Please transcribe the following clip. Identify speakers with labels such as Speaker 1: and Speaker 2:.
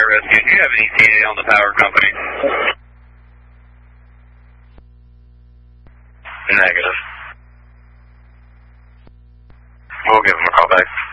Speaker 1: Fire Rescue. Do you have an ETA on the power company? Negative. We'll give them a call back.